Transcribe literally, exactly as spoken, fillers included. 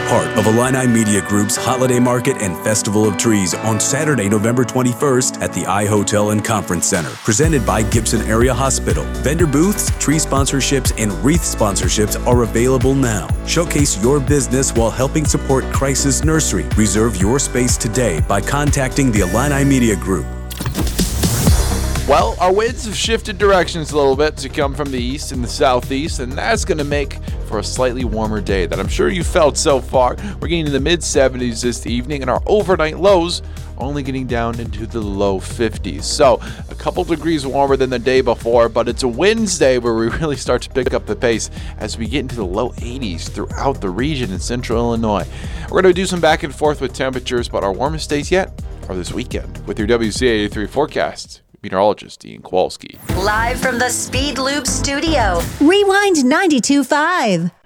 part of Illini Media Group's Holiday Market and Festival of Trees on Saturday, November twenty-first at the I Hotel and Conference Center, presented by Gibson Area Hospital. Vendor booths, tree sponsorships, and wreath sponsorships are available now. Showcase your business while helping support Crisis Nursery. Reserve your space today by contacting the Illini Media Group. Well, our winds have shifted directions a little bit to come from the east and the southeast, and that's going to make for a slightly warmer day that I'm sure you felt so far. We're getting to the mid seventies this evening, and our overnight lows only getting down into the low fifties. So a couple degrees warmer than the day before, but it's a Wednesday where we really start to pick up the pace as we get into the low eighties throughout the region in central Illinois. We're going to do some back and forth with temperatures, but our warmest days yet are this weekend. With your W C A eighty-three forecast, meteorologist Ian Kowalski. Live from the Speed Loop studio. Rewind ninety-two point five.